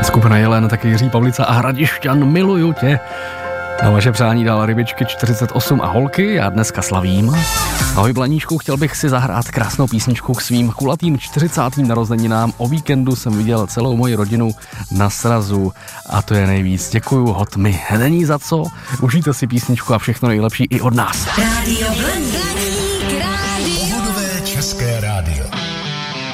Skupina Jelen, taky Jiří Pavlica a Hradišťan, miluju tě. Na vaše přání dal Rybičky 48 a holky, já dneska slavím. Ahoj Blaníčku, chtěl bych si zahrát krásnou písničku k svým kulatým 40. narozeninám. O víkendu jsem viděl celou moji rodinu na srazu a to je nejvíc. Děkuju, hot mi není za co. Užijte si písničku a všechno nejlepší i od nás. Rádio Blaník, Pohodové české rádio.